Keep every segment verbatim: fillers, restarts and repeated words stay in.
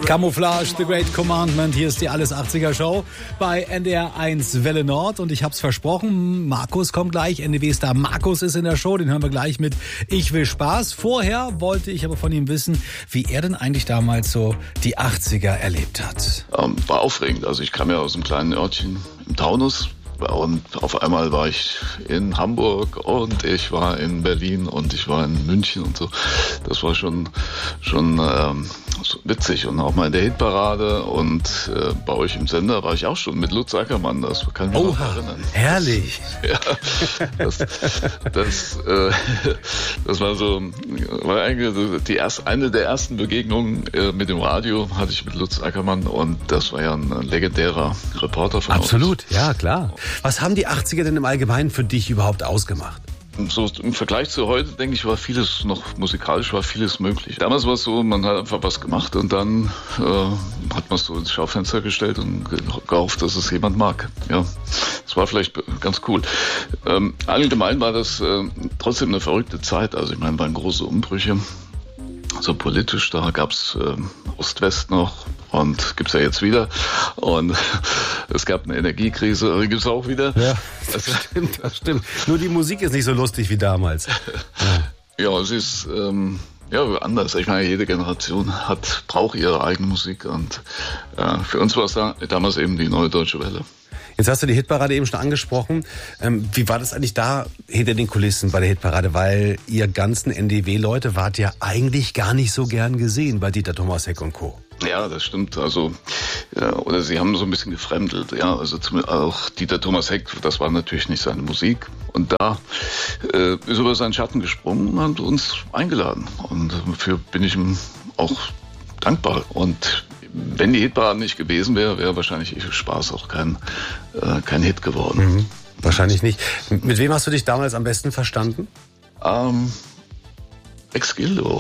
Camouflage, The Great Commandment. Hier ist die Alles achtziger Show bei N D R eins Welle Nord. Und ich hab's versprochen, Markus kommt gleich. N D W-Star Markus ist in der Show. Den hören wir gleich mit Ich will Spaß. Vorher wollte ich aber von ihm wissen, wie er denn eigentlich damals so die achtziger erlebt hat. Ähm, war aufregend. Also ich kam ja aus einem kleinen Örtchen im Taunus. Und auf einmal war ich in Hamburg und ich war in Berlin und ich war in München und so. Das war schon schon ähm, so witzig. Und auch mal in der Hitparade und äh, bei euch im Sender war ich auch schon mit Lutz Ackermann. Das kann ich mich noch erinnern. Herrlich. Ja, das, das, äh, das war so, war eigentlich die erste, eine der ersten Begegnungen äh, mit dem Radio hatte ich mit Lutz Ackermann und das war ja ein legendärer Reporter von uns. Absolut, ja klar. Was haben die achtziger denn im Allgemeinen für dich überhaupt ausgemacht? So im Vergleich zu heute, denke ich, war vieles noch musikalisch, war vieles möglich. Damals war es so, man hat einfach was gemacht und dann äh, hat man es so ins Schaufenster gestellt und gehofft, dass es jemand mag. Ja, das war vielleicht ganz cool. Ähm, allgemein war das äh, trotzdem eine verrückte Zeit. Also ich meine, waren große Umbrüche. So politisch, da gab's äh, Ost-West noch und gibt's ja jetzt wieder. Und es gab eine Energiekrise, die gibt's auch wieder. Ja, das stimmt, das stimmt. Nur die Musik ist nicht so lustig wie damals. Ja, ja es ist ähm, ja anders. Ich meine, jede Generation hat braucht ihre eigene Musik und äh, für uns war es da, damals eben die Neue Deutsche Welle. Jetzt hast du die Hitparade eben schon angesprochen. Ähm, wie war das eigentlich da hinter den Kulissen bei der Hitparade? Weil ihr ganzen N D W-Leute wart ja eigentlich gar nicht so gern gesehen bei Dieter Thomas Heck und Co. Ja, das stimmt. Also ja, oder sie haben so ein bisschen gefremdelt. Ja, also zum, auch Dieter Thomas Heck, das war natürlich nicht seine Musik. Und da äh, ist über seinen Schatten gesprungen und hat uns eingeladen. Und dafür bin ich ihm auch dankbar. Und wenn die Hitparade nicht gewesen wäre, wäre wahrscheinlich Ich will Spaß auch kein, äh, kein Hit geworden. Mhm, wahrscheinlich nicht. Mit wem hast du dich damals am besten verstanden? Ähm, Rex Gildo.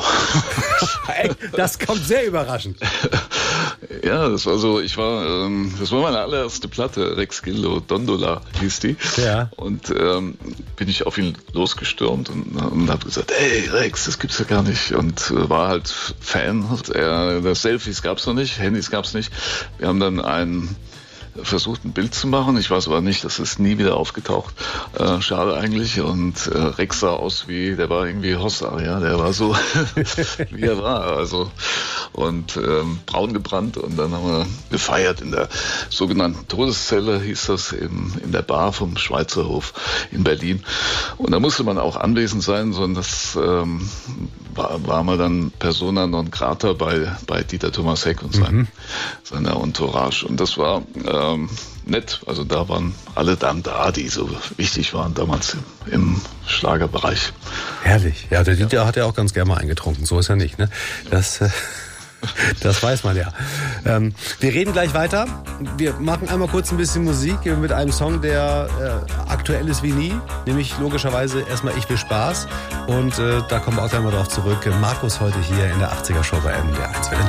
Das kommt sehr überraschend. Ja, das war so, ich war, ähm, das war meine allererste Platte, Rex Gildo, Dondola hieß die. Ja. Und ähm, bin ich auf ihn losgestürmt und, und habe gesagt, hey Rex, das gibt's ja gar nicht. Und äh, war halt Fan. Und er, das Selfies gab's noch nicht, Handys gab's nicht. Wir haben dann ein versucht, ein Bild zu machen. Ich weiß aber nicht, das ist nie wieder aufgetaucht. Äh, schade eigentlich. Und äh, Rex sah aus wie, der war irgendwie Hossa, ja, der war so, wie er war. Also und ähm, braun gebrannt. Und dann haben wir gefeiert in der sogenannten Todeszelle, hieß das, in, in der Bar vom Schweizer Hof in Berlin. Und da musste man auch anwesend sein, sondern das ähm, war, war man dann persona non grata bei, bei Dieter Thomas Heck und sein, mhm. seiner Entourage. Und das war ähm, nett. Also da waren alle dann da, die so wichtig waren damals im, im Schlagerbereich. Herrlich. Ja, der Dieter hat ja auch ganz gerne mal eingetrunken. So ist er nicht, ne? Das... Äh Das weiß man ja. Ähm, wir reden gleich weiter. Wir machen einmal kurz ein bisschen Musik mit einem Song, der äh, aktuell ist wie nie. Nämlich logischerweise erstmal Ich will Spaß. Und äh, da kommen wir auch gleich mal drauf zurück. Markus heute hier in der achtziger Show bei N D R eins.